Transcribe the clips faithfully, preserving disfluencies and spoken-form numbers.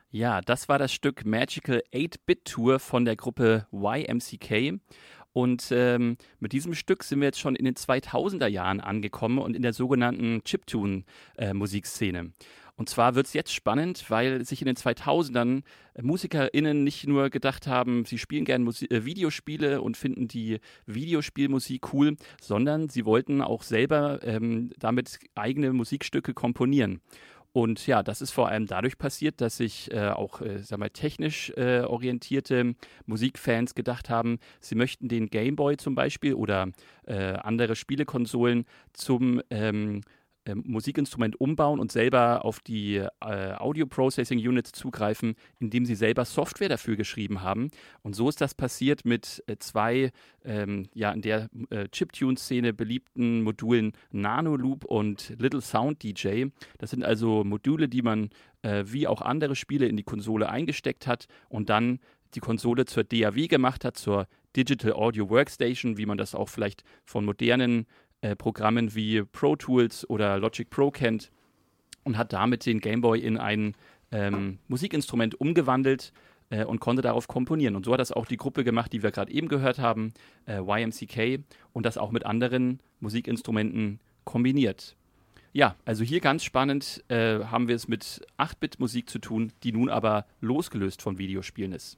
Ja, das war das Stück Magical acht-Bit Tour von der Gruppe Y M C K. Und ähm, mit diesem Stück sind wir jetzt schon in den zweitausender Jahren angekommen und in der sogenannten Chiptune-Musikszene. Und zwar wird es jetzt spannend, weil sich in den zweitausendern äh, MusikerInnen nicht nur gedacht haben, sie spielen gerne Musi- äh, Videospiele und finden die Videospielmusik cool, sondern sie wollten auch selber ähm, damit eigene Musikstücke komponieren. Und ja, das ist vor allem dadurch passiert, dass sich äh, auch äh, sag mal, technisch äh, orientierte Musikfans gedacht haben, sie möchten den Game Boy zum Beispiel oder äh, andere Spielekonsolen zum ähm, ähm, Musikinstrument umbauen und selber auf die äh, Audio Processing Units zugreifen, indem sie selber Software dafür geschrieben haben. Und so ist das passiert mit äh, zwei ähm, ja in der äh, Chiptune-Szene beliebten Modulen Nano Loop und Little Sound D J. Das sind also Module, die man äh, wie auch andere Spiele in die Konsole eingesteckt hat und dann die Konsole zur D A W gemacht hat, zur Digital Audio Workstation, wie man das auch vielleicht von modernen äh, Programmen wie Pro Tools oder Logic Pro kennt, und hat damit den Game Boy in ein ähm, Musikinstrument umgewandelt äh, und konnte darauf komponieren. Und so hat das auch die Gruppe gemacht, die wir gerade eben gehört haben, äh, Y M C K, und das auch mit anderen Musikinstrumenten kombiniert. Ja, also hier ganz spannend äh, haben wir es mit acht-Bit-Musik zu tun, die nun aber losgelöst von Videospielen ist.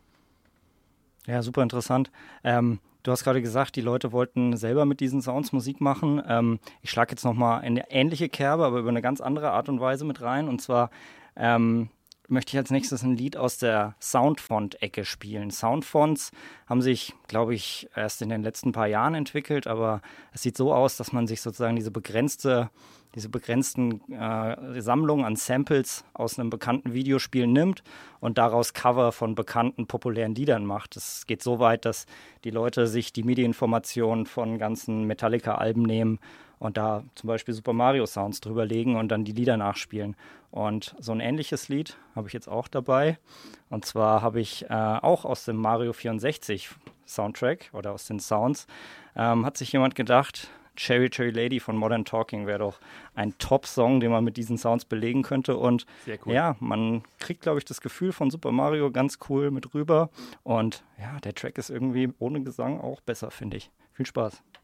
Ja, super interessant. Ähm, du hast gerade gesagt, die Leute wollten selber mit diesen Sounds Musik machen. Ähm, ich schlage jetzt nochmal eine ähnliche Kerbe, aber über eine ganz andere Art und Weise mit rein. Und zwar ähm, möchte ich als nächstes ein Lied aus der Soundfont-Ecke spielen. Soundfonts haben sich, glaube ich, erst in den letzten paar Jahren entwickelt, aber es sieht so aus, dass man sich sozusagen diese begrenzte diese begrenzten äh, Sammlungen an Samples aus einem bekannten Videospiel nimmt und daraus Cover von bekannten, populären Liedern macht. Es geht so weit, dass die Leute sich die MIDI-Informationen von ganzen Metallica-Alben nehmen und da zum Beispiel Super Mario Sounds drüber legen und dann die Lieder nachspielen. Und so ein ähnliches Lied habe ich jetzt auch dabei. Und zwar habe ich äh, auch aus dem Mario vierundsechzig Soundtrack oder aus den Sounds, ähm, hat sich jemand gedacht, Cherry Cherry Lady von Modern Talking wäre doch ein Top-Song, den man mit diesen Sounds belegen könnte. Und Sehr cool. Ja, man kriegt, glaube ich, das Gefühl von Super Mario ganz cool mit rüber. Und ja, der Track ist irgendwie ohne Gesang auch besser, finde ich. Viel Spaß.